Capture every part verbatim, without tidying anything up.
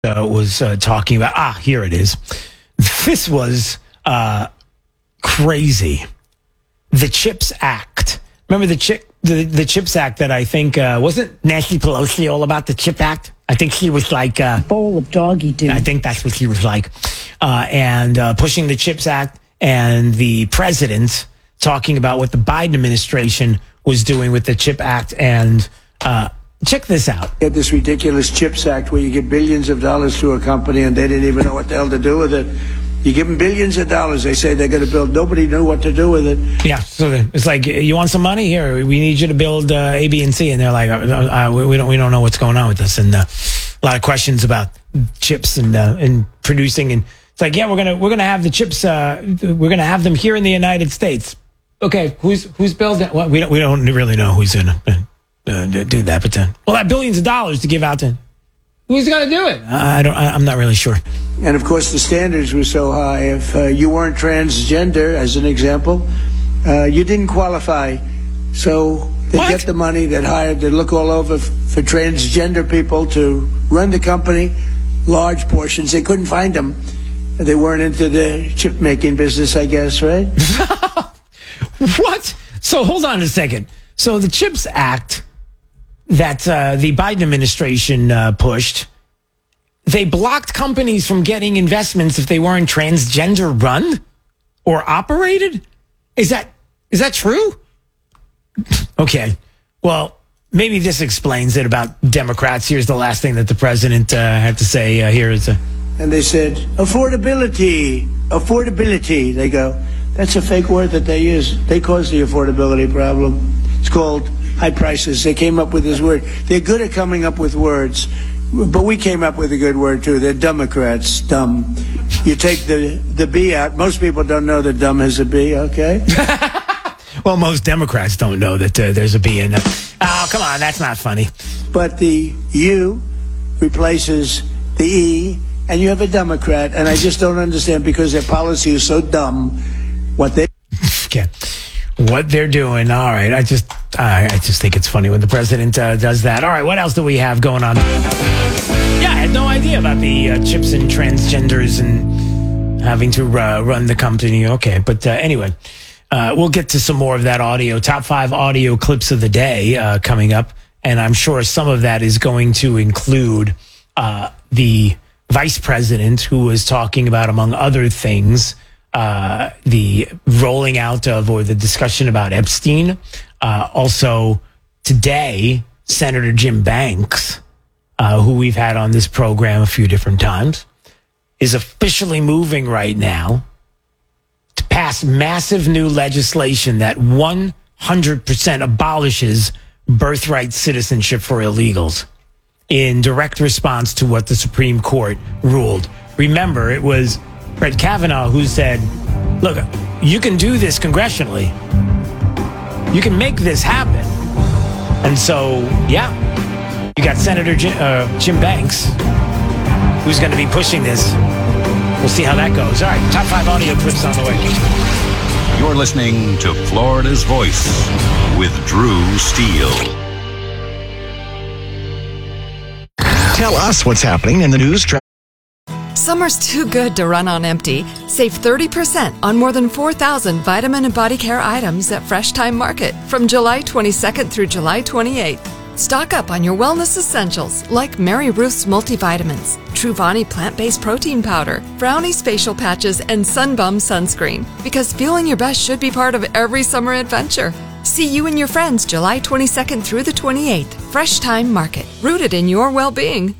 uh, was uh, talking about. Ah, here it is. This was uh, crazy. The CHIPS Act. Remember the chip the, the CHIPS Act that I think uh, wasn't Nancy Pelosi all about the CHIP Act? I think she was like a bowl of doggy doo. I think that's what she was like, uh, and uh, pushing the CHIPS Act, and the president talking about what the Biden administration was doing with the CHIP Act. And uh, check this out. You had this ridiculous CHIPS Act where you give billions of dollars to a company and they didn't even know what the hell to do with it. You give them billions of dollars. They say they're going to build. Nobody knew what to do with it. Yeah. So it's like, you want some money? Here, we need you to build uh, A, B, and C. And they're like, uh, uh, we don't, we don't know what's going on with this. And uh, a lot of questions about chips and uh, and producing. And it's like, yeah, we're gonna we're gonna have the chips. Uh, we're gonna have them here in the United States. Okay, who's who's building? Well, we don't we don't really know who's gonna uh, do that. But uh, we'll have billions of dollars to give out to. Who's going to do it? I don't. I'm not really sure. And of course, the standards were so high. If uh, you weren't transgender, as an example, uh, you didn't qualify. So they What? get the money. They hired. They look all over f- for transgender people to run the company. Large portions. They couldn't find them. They weren't into the chip making business, I guess, right? What? So hold on a second. So the CHIPS Act that uh, the Biden administration uh, pushed, they blocked companies from getting investments if they weren't transgender run or operated? Is that is that true? Okay. Well, maybe this explains it about Democrats. Here's the last thing that the president uh, had to say. Uh, here is a... And they said, affordability, affordability. They go, that's a fake word that they use. They caused the affordability problem. It's called high prices. They came up with this word. They're good at coming up with words, but we came up with a good word too. They're Democrats, dumb. You take the, the B out. Most people don't know that dumb has a B, okay? Well, most Democrats don't know that uh, there's a B in it. Oh, come on, that's not funny. But the U replaces the E, and you have a Democrat, and I just don't understand because their policy is so dumb what they... Okay. What they're doing. All right. I just I, I just think it's funny when the president uh, does that. All right. What else do we have going on? Yeah, I had no idea about the uh, chips and transgenders and having to uh, run the company. Okay. But uh, anyway, uh, we'll get to some more of that audio. Top five audio clips of the day uh, coming up. And I'm sure some of that is going to include uh, the vice president who was talking about, among other things, Uh, the rolling out of or the discussion about Epstein. Uh, also today, Senator Jim Banks, uh, who we've had on this program a few different times, is officially moving right now to pass massive new legislation that one hundred percent abolishes birthright citizenship for illegals in direct response to what the Supreme Court ruled. Remember, it was Brett Kavanaugh who said, look, you can do this congressionally. You can make this happen. And so, yeah, you got Senator Jim, uh, Jim Banks, who's going to be pushing this. We'll see how that goes. All right, top five audio clips on the way. You're listening to Florida's Voice with Drew Steele. Tell us what's happening in the news. Tra- Summer's too good to run on empty. Save thirty percent on more than four thousand vitamin and body care items at Fresh Time Market from July twenty-second through July twenty-eighth. Stock up on your wellness essentials like Mary Ruth's multivitamins, Truvani plant-based protein powder, Brownie's facial patches, and Sunbum sunscreen. Because feeling your best should be part of every summer adventure. See you and your friends July twenty-second through the twenty-eighth. Fresh Time Market, rooted in your well-being.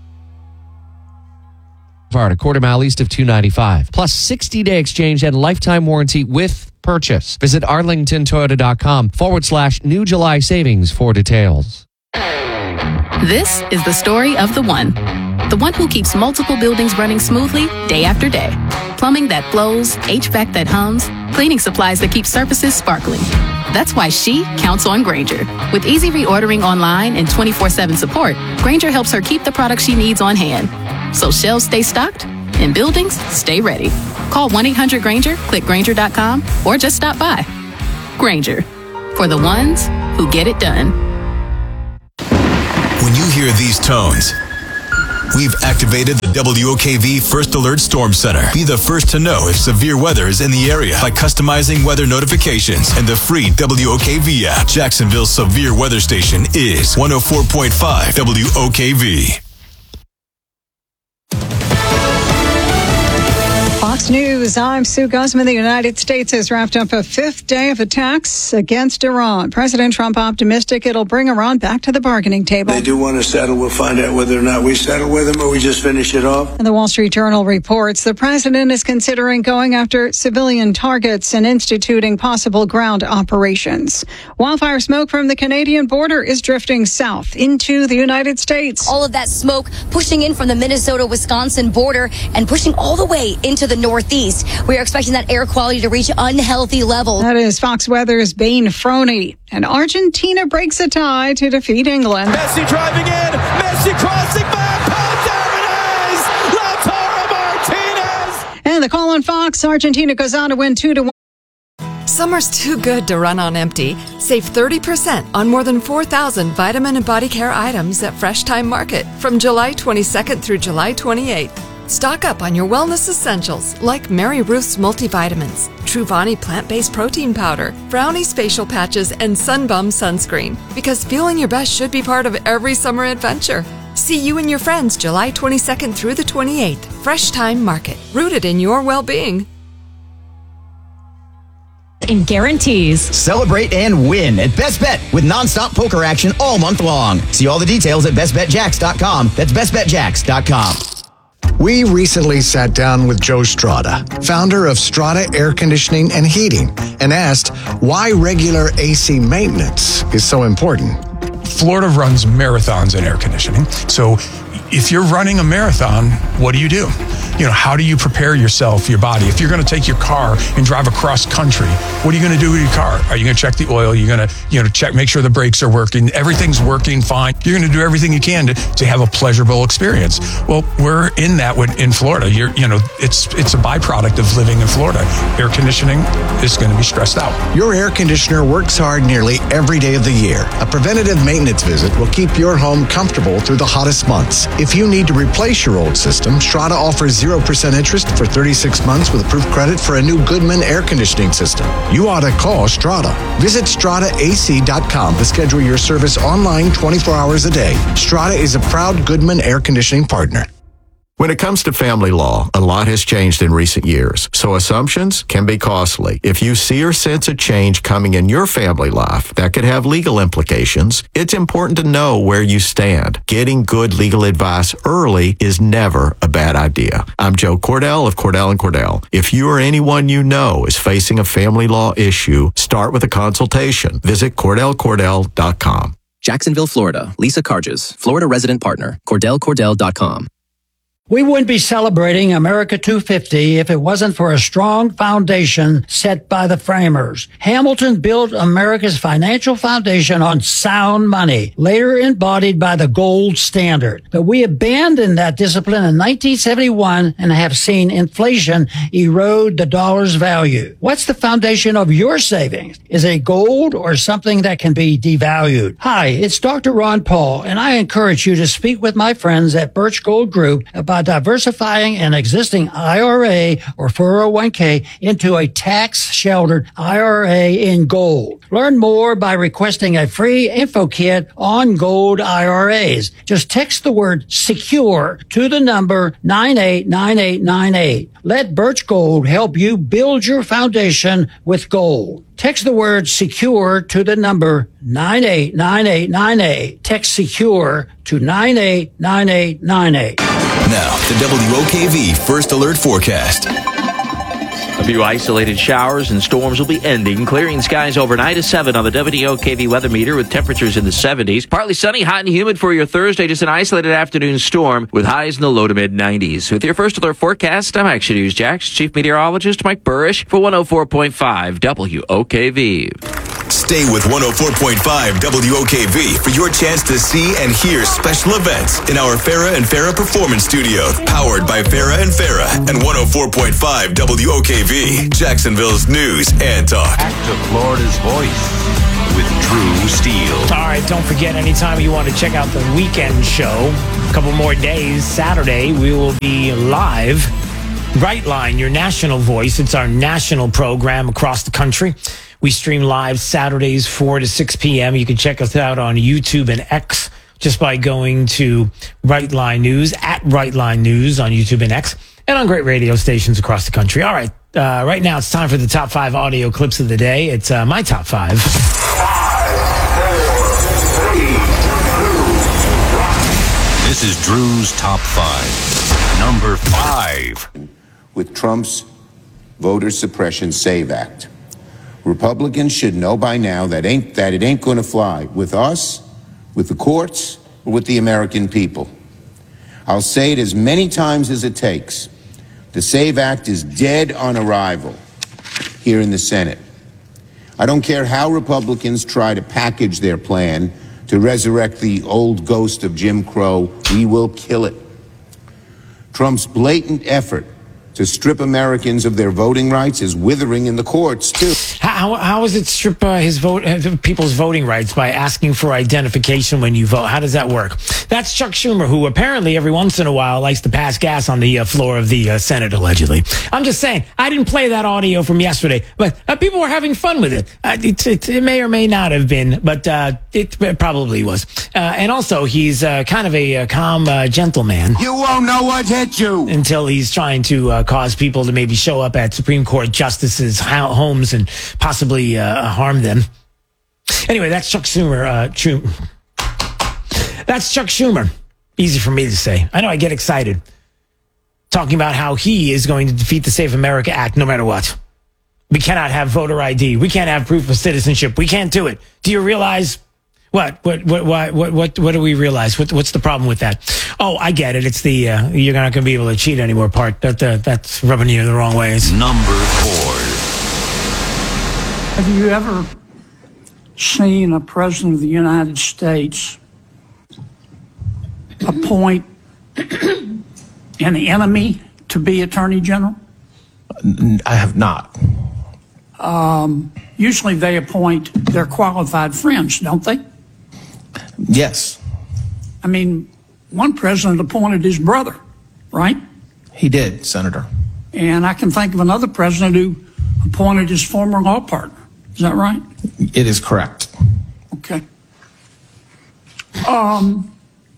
A quarter mile east of two ninety-five. Plus sixty-day exchange and lifetime warranty with purchase. Visit arlingtontoyota.com forward slash new July savings for details. This is the story of the one. The one who keeps multiple buildings running smoothly day after day. Plumbing that flows, H V A C that hums, cleaning supplies that keep surfaces sparkling. That's why she counts on Grainger. With easy reordering online and twenty-four seven support, Grainger helps her keep the products she needs on hand. So shelves stay stocked and buildings stay ready. Call one eight hundred Grainger, click Grainger dot com, or just stop by. Grainger, for the ones who get it done. When you hear these tones, We've activated the W O K V First Alert Storm Center. Be the first to know if severe weather is in the area by customizing weather notifications and the free W O K V app. Jacksonville's severe weather station is one oh four point five W O K V. Fox News, I'm Sue Guzman. The United States has wrapped up a fifth day of attacks against Iran. President Trump optimistic it'll bring Iran back to the bargaining table. They do want to settle. We'll find out whether or not we settle with them or we just finish it off. And the Wall Street Journal reports the president is considering going after civilian targets and instituting possible ground operations. Wildfire smoke from the Canadian border is drifting south into the United States. All of that smoke pushing in from the Minnesota-Wisconsin border and pushing all the way into the Northeast. We are expecting that air quality to reach unhealthy levels. That is Fox Weather's Bain Froney. And Argentina breaks a tie to defeat England. Messi driving in. Messi crossing back. Oh, there it is. Lautaro Martinez. And the call on Fox. Argentina goes on to win two to one. Summer's too good to run on empty. Save thirty percent on more than four thousand vitamin and body care items at Fresh Time Market from July twenty-second through July twenty-eighth. Stock up on your wellness essentials like Mary Ruth's multivitamins, Truvani plant-based protein powder, Brownie's facial patches, and Sunbum sunscreen. Because feeling your best should be part of every summer adventure. See you and your friends July twenty-second through the twenty-eighth. Fresh Time Market, rooted in your well-being. In guarantees. Celebrate and win at Best Bet with nonstop poker action all month long. See all the details at best bet jacks dot com. That's best bet jacks dot com. We recently sat down with Joe Strada, founder of Strada Air Conditioning and Heating, and asked why regular A C maintenance is so important. Florida runs marathons in air conditioning. So if you're running a marathon, what do you do? You know, how do you prepare yourself, your body? If you're going to take your car and drive across country, what are you going to do with your car? Are you going to check the oil? You're going to, you know, check, make sure the brakes are working. Everything's working fine. You're going to do everything you can to, to have a pleasurable experience. Well, we're in that with, in Florida. You're, you know, it's it's a byproduct of living in Florida. Air conditioning is going to be stressed out. Your air conditioner works hard nearly every day of the year. A preventative maintenance visit will keep your home comfortable through the hottest months. If you need to replace your old system, Strada offers zero percent interest for thirty-six months with approved credit for a new Goodman air conditioning system. You ought to call Strada. Visit strada a c dot com to schedule your service online twenty-four hours a day. Strada is a proud Goodman air conditioning partner. When it comes to family law, a lot has changed in recent years, so assumptions can be costly. If you see or sense a change coming in your family life that could have legal implications, it's important to know where you stand. Getting good legal advice early is never a bad idea. I'm Joe Cordell of Cordell and Cordell. If you or anyone you know is facing a family law issue, start with a consultation. Visit cordell cordell dot com. Jacksonville, Florida. Lisa Carges, Florida resident partner. cordell cordell dot com. We wouldn't be celebrating America two fifty if it wasn't for a strong foundation set by the framers. Hamilton built America's financial foundation on sound money, later embodied by the gold standard. But we abandoned that discipline in nineteen seventy-one and have seen inflation erode the dollar's value. What's the foundation of your savings? Is it gold or something that can be devalued? Hi, it's Doctor Ron Paul, and I encourage you to speak with my friends at Birch Gold Group about diversifying an existing I R A or four oh one k into a tax-sheltered I R A in gold. Learn more by requesting a free info kit on gold I R As. Just text the word SECURE to the number nine eight nine eight nine eight. Let Birch Gold help you build your foundation with gold. Text the word SECURE to the number nine eight nine eight nine eight. Text SECURE to nine eight nine eight nine eight. Now, the W O K V First Alert Forecast. A few isolated showers and storms will be ending, clearing skies overnight. A seven on the W O K V weather meter with temperatures in the seventies. Partly sunny, hot and humid for your Thursday. Just an isolated afternoon storm with highs in the low to mid nineties. With your First Alert forecast, I'm Action News Jax Chief Meteorologist Mike Burrish for one oh four point five W O K V. Stay with one oh four point five W O K V for your chance to see and hear special events in our Farrah and Farrah Performance Studio, powered by Farrah and Farrah and one oh four point five W O K V, Jacksonville's news and talk. Back to Florida's voice with Drew Steele. All right, don't forget, anytime you want to check out the weekend show, a couple more days, Saturday, we will be live. Brightline, your national voice. It's our national program across the country. We stream live Saturdays, four to six p.m. You can check us out on YouTube and X just by going to Brightline News, at Brightline News on YouTube and X, and on great radio stations across the country. All right, uh, right now it's time for the top five audio clips of the day. It's uh, my top five. This is Drew's top five. Number five. With Trump's Voter Suppression SAVE Act. Republicans should know by now that ain't that it ain't going to fly with us, with the courts, or with the American people. I'll say it as many times as it takes. The SAVE Act is dead on arrival here in the Senate. I don't care how Republicans try to package their plan to resurrect the old ghost of Jim Crow, we will kill it. Trump's blatant effort to strip Americans of their voting rights is withering in the courts, too. How, how is it strip uh, his vote, uh, people's voting rights by asking for identification when you vote? How does that work? That's Chuck Schumer, who apparently every once in a while likes to pass gas on the uh, floor of the uh, Senate, allegedly. I'm just saying, I didn't play that audio from yesterday, but uh, people were having fun with it. Uh, it, it. It may or may not have been, but uh, it, it probably was. Uh, and also, he's uh, kind of a, a calm uh, gentleman. You won't know what hit you. Until he's trying to uh, cause people to maybe show up at Supreme Court justices' homes and possibly uh, harm them. Anyway, that's Chuck Schumer. Uh, Schum- that's Chuck Schumer. Easy for me to say. I know I get excited talking about how he is going to defeat the Safe America Act no matter what. We cannot have voter I D. We can't have proof of citizenship. We can't do it. Do you realize what? What? What? What? What? What, what do we realize? What, what's the problem with that? Oh, I get it. It's the uh, you're not going to be able to cheat anymore part. That uh, that's rubbing you the wrong ways. Number four. Have you ever seen a president of the United States appoint an enemy to be attorney general? I have not. Um, usually they appoint their qualified friends, don't they? Yes. I mean, one president appointed his brother, right? He did, Senator. And I can think of another president who appointed his former law partner. Is that right? It is correct. Okay. Um,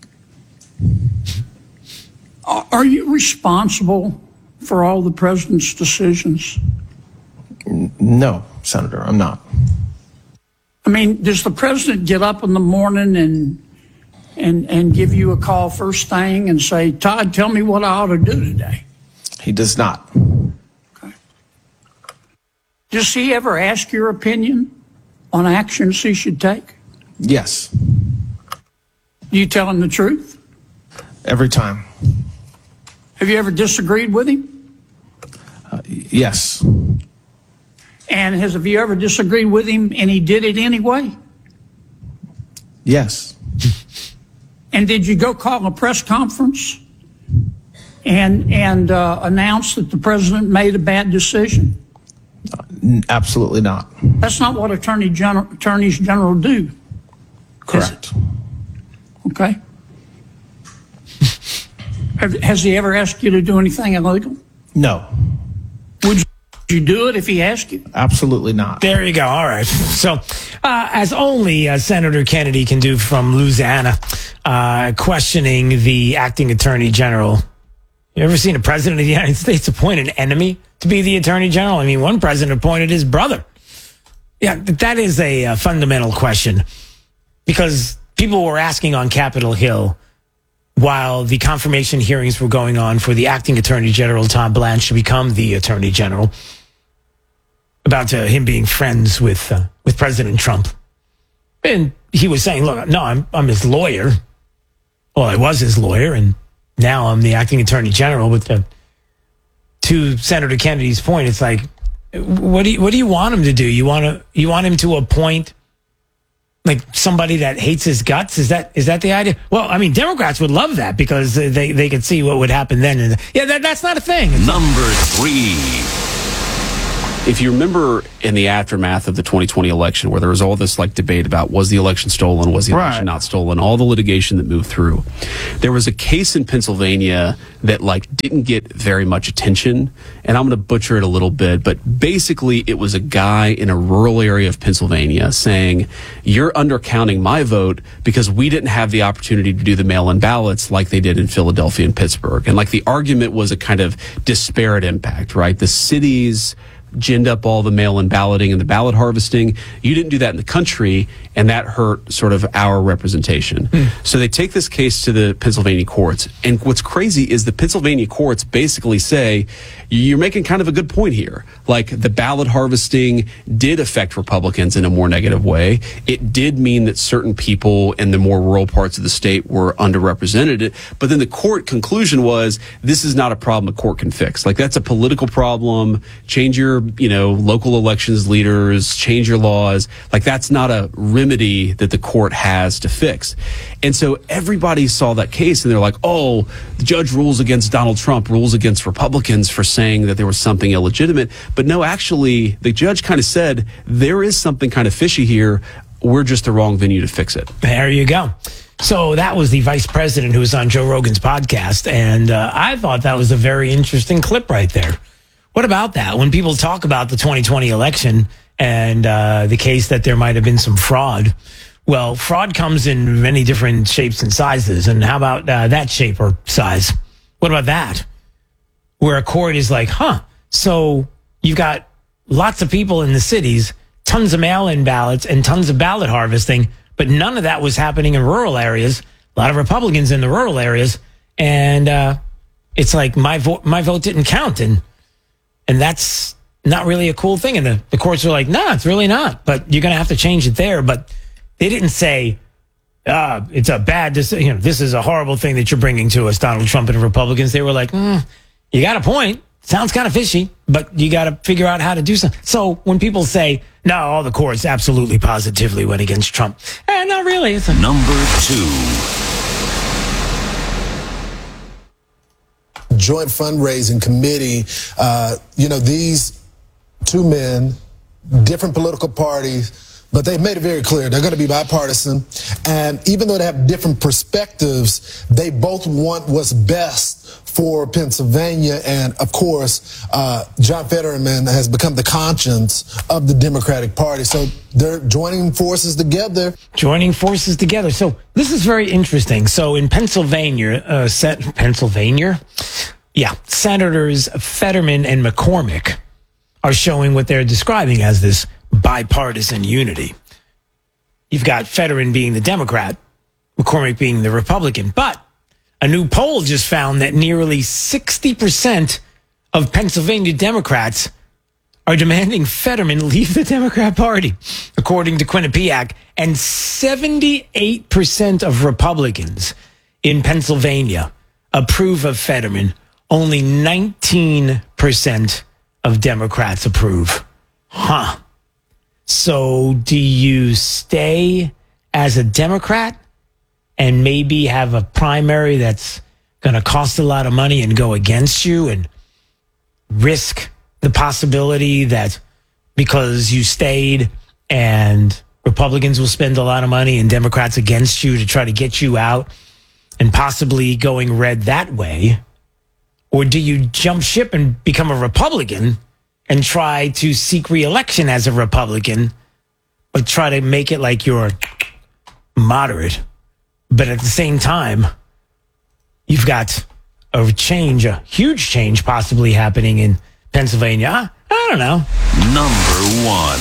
are you responsible for all the president's decisions? No, Senator, I'm not. I mean, does the president get up in the morning and and and give you a call first thing and say, Todd, tell me what I ought to do today? He does not. Okay. Does he ever ask your opinion on actions he should take? Yes. Do you tell him the truth? Every time. Have you ever disagreed with him? Uh, yes. And has have you ever disagreed with him and he did it anyway? Yes. And did you go call a press conference and and uh, announce that the president made a bad decision? Uh, absolutely not. That's not what attorney general, attorneys general do. Correct. Okay. Have, has he ever asked you to do anything illegal? No. Would you do it if he asked you? Absolutely not. There you go. All right. So, uh, as only uh, Senator Kennedy can do from Louisiana, uh, questioning the acting attorney general. You ever seen a president of the United States appoint an enemy to be the attorney general? I mean, one president appointed his brother. Yeah, that is a uh, fundamental question, because people were asking on Capitol Hill while the confirmation hearings were going on for the acting attorney general, Tom Blanche, to become the attorney general, about uh, him being friends with uh, with President Trump. And he was saying, look, no, I'm I'm his lawyer. Well, I was his lawyer, and now I'm the acting attorney general. But uh, to Senator Kennedy's point, it's like, what do you, what do you want him to do? You want to you want him to appoint like somebody that hates his guts? Is that is that the idea? Well, I mean, Democrats would love that because they they could see what would happen then. And yeah, that, that's not a thing. It's Number three. If you remember in the aftermath of the twenty twenty election, where there was all this like debate about was the election stolen, was the election Right. not stolen, all the litigation that moved through, there was a case in Pennsylvania that like didn't get very much attention, and I'm going to butcher it a little bit, but basically it was a guy in a rural area of Pennsylvania saying, you're undercounting my vote because we didn't have the opportunity to do the mail-in ballots like they did in Philadelphia and Pittsburgh. And like the argument was a kind of disparate impact, right? The cities ginned up all the mail-in balloting and the ballot harvesting. You didn't do that in the country, and that hurt sort of our representation. Mm. So they take this case to the Pennsylvania courts, and what's crazy is the Pennsylvania courts basically say, you're making kind of a good point here. Like, the ballot harvesting did affect Republicans in a more negative way. It did mean that certain people in the more rural parts of the state were underrepresented. But then the court conclusion was, this is not a problem a court can fix. Like, that's a political problem. Change your you know, local elections leaders, change your laws. Like, that's not a remedy that the court has to fix. And so everybody saw that case and they're like, oh, the judge rules against Donald Trump, rules against Republicans for saying that there was something illegitimate. But no, actually, the judge kind of said, there is something kind of fishy here. We're just the wrong venue to fix it. There you go. So that was the vice president who was on Joe Rogan's podcast. And uh, I thought that was a very interesting clip right there. What about that? When people talk about the twenty twenty election and uh, the case that there might have been some fraud, well, fraud comes in many different shapes and sizes. And how about uh, that shape or size? What about that? Where a court is like, huh, so you've got lots of people in the cities, tons of mail-in ballots and tons of ballot harvesting, but none of that was happening in rural areas. A lot of Republicans in the rural areas. And uh, it's like my vote, my vote didn't count. And And that's not really a cool thing. And the, the courts were like, no, nah, it's really not. But you're going to have to change it there. But they didn't say, uh, it's a bad decision. You know, this is a horrible thing that you're bringing to us, Donald Trump and Republicans. They were like, mm, you got a point. Sounds kind of fishy, but you got to figure out how to do something. So when people say, no, all the courts absolutely positively went against Trump. Eh, not really. It's a- Number two. Joint fundraising committee, uh, you know, these two men, different political parties, but they've made it very clear they're going to be bipartisan. And even though they have different perspectives, they both want what's best for Pennsylvania. And of course, uh, John Fetterman has become the conscience of the Democratic Party. So they're joining forces together. Joining forces together. So this is very interesting. So in Pennsylvania, uh, set, Pennsylvania, yeah, Senators Fetterman and McCormick are showing what they're describing as this bipartisan unity. You've got Fetterman being the Democrat, McCormick being the Republican. But a new poll just found that nearly sixty percent of Pennsylvania Democrats are demanding Fetterman leave the Democrat Party, according to Quinnipiac. And seventy-eight percent of Republicans in Pennsylvania approve of Fetterman. Only nineteen percent of Democrats approve. Huh. So do you stay as a Democrat and maybe have a primary that's going to cost a lot of money and go against you and risk the possibility that because you stayed and Republicans will spend a lot of money and Democrats against you to try to get you out and possibly going red that way? Or do you jump ship and become a Republican and try to seek re-election as a Republican, but try to make it like you're moderate? But at the same time, you've got a change, a huge change possibly happening in Pennsylvania. I, I don't know. Number one.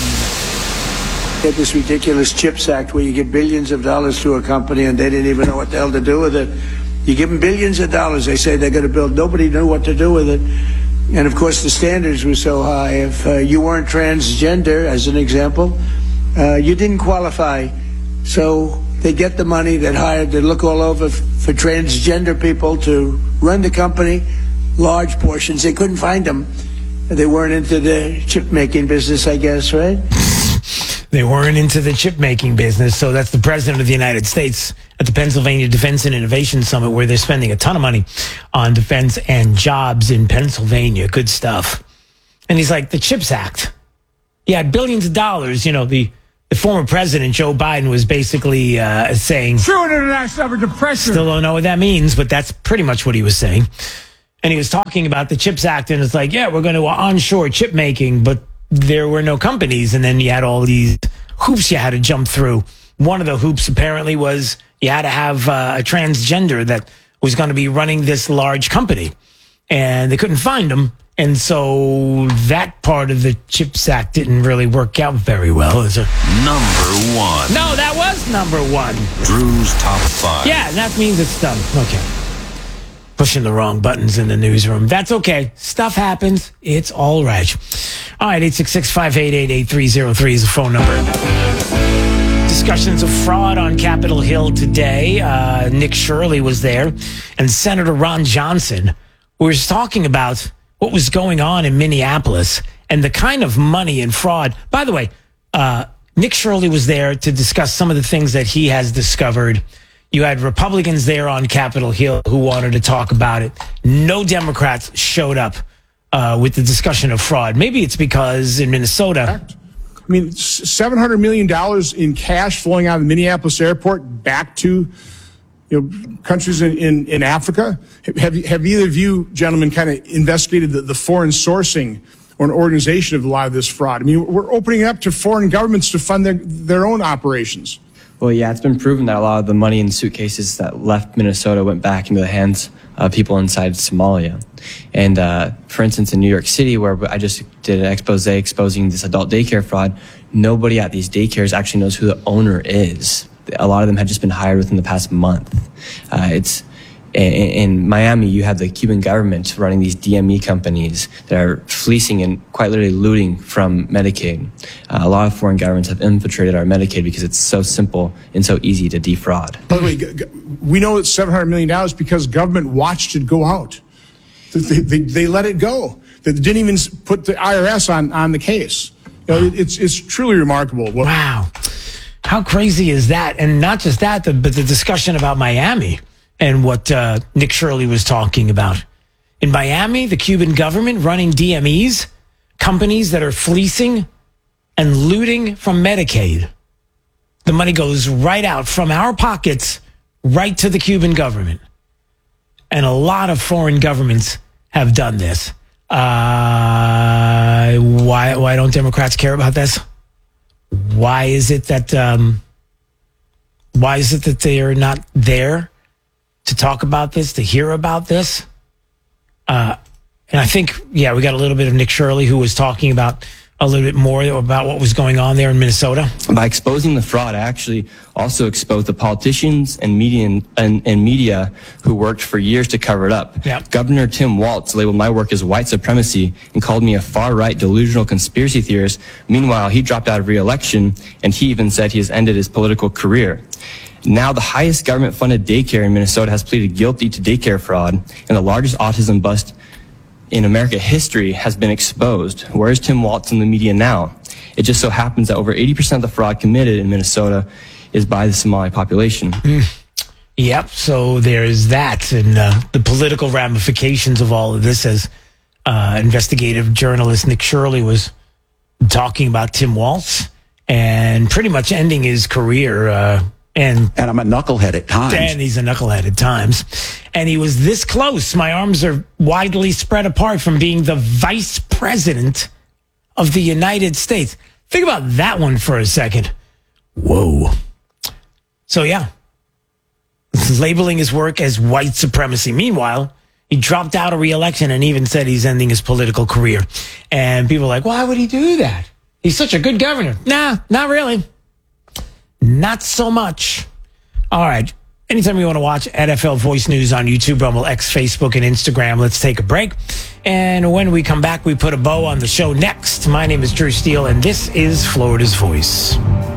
Get this ridiculous CHIPS Act where you give billions of dollars to a company and they didn't even know what the hell to do with it. You give them billions of dollars, they say they're going to build. Nobody knew what to do with it. And of course, the standards were so high. If uh, you weren't transgender, as an example, uh, you didn't qualify. So they get the money, that hired, they look all over f- for transgender people to run the company, large portions. They couldn't find them. They weren't into the chip making business, I guess, right? They weren't into the chip making business. So that's the president of the United States at the Pennsylvania Defense and Innovation Summit, where they're spending a ton of money on defense and jobs in Pennsylvania. Good stuff. And And he's like, the CHIPS Act. He had billions of dollars. You know, the, the former president, Joe Biden, was basically uh, saying... True international average of pressure. Still don't know what that means, but that's pretty much what he was saying. And he was talking about the CHIPS Act, and it's like, yeah, we're going to onshore chip making, but there were no companies. And then you had all these hoops you had to jump through. One of the hoops apparently was you had to have uh, a transgender that was going to be running this large company. And they couldn't find him. And so that part of the CHIPS Act didn't really work out very well. As a Number one. No, that was number one. Drew's Top Five. Yeah, that means it's done. Okay. Pushing the wrong buttons in the newsroom. That's okay. Stuff happens. It's all right. All right, eight six six, five eight eight, eight three zero three is the phone number. Discussions of fraud on Capitol Hill today. Uh, Nick Shirley was there, and Senator Ron Johnson was talking about what was going on in Minneapolis and the kind of money and fraud. By the way, uh, Nick Shirley was there to discuss some of the things that he has discovered. You had Republicans there on Capitol Hill who wanted to talk about it. No Democrats showed up uh, with the discussion of fraud. Maybe it's because in Minnesota... I mean, seven hundred million dollars in cash flowing out of the Minneapolis airport back to you know, countries in, in, in Africa. Have, have either of you gentlemen kind of investigated the, the foreign sourcing or an organization of a lot of this fraud? I mean, we're opening it up to foreign governments to fund their, their own operations. Well, yeah, it's been proven that a lot of the money in suitcases that left Minnesota went back into the hands of people inside Somalia. And uh, for instance, in New York City, where I just did an expose exposing this adult daycare fraud, nobody at these daycares actually knows who the owner is. A lot of them had just been hired within the past month. Uh, it's in, in Miami, you have the Cuban government running these D M E companies that are fleecing and quite literally looting from Medicaid. Uh, a lot of foreign governments have infiltrated our Medicaid because it's so simple and so easy to defraud. By the way, g- g- we know it's seven hundred million dollars because government watched it go out. They, they, they let it go. They didn't even put the I R S on, on the case. You know, it's, it's truly remarkable. What- wow. How crazy is that? And not just that, the, but the discussion about Miami and what uh, Nick Shirley was talking about. In Miami, the Cuban government running D M Es, companies that are fleecing and looting from Medicaid. The money goes right out from our pockets right to the Cuban government. And a lot of foreign governments have done this. Uh, why, why don't Democrats care about this? Why is it that um, why is it that they are not there to talk about this, to hear about this? Uh, and I think, yeah, we got a little bit of Nick Shirley who was talking about a little bit more about what was going on there in Minnesota. By exposing the fraud, I actually also exposed the politicians and media and, and, and media who worked for years to cover it up. Yep. Governor Tim Walz labeled my work as white supremacy and called me a far-right delusional conspiracy theorist. Meanwhile, he dropped out of re-election, and he even said he has ended his political career. Now, the highest government-funded daycare in Minnesota has pleaded guilty to daycare fraud, and the largest autism bust in America history has been exposed. Where's Tim Walz in the media now? It just so happens that over eighty percent of the fraud committed in Minnesota is by the Somali population. Mm. Yep, so there's that. And uh, the political ramifications of all of this, as uh, investigative journalist Nick Shirley was talking about Tim Walz and pretty much ending his career. Uh, and, and I'm a knucklehead at times. And he's a knucklehead at times. And he was this close. My arms are widely spread apart from being the vice president of the United States. Think about that one for a second. Whoa. So, yeah. Labeling his work as white supremacy. Meanwhile, he dropped out of re-election and even said he's ending his political career. And people are like, why would he do that? He's such a good governor. Nah, not really. Not so much. All right. Anytime you want to watch N F L Voice News on YouTube, Rumble, X, Facebook, and Instagram, let's take a break. And when we come back, we put a bow on the show next. My name is Drew Steele, and this is Florida's Voice.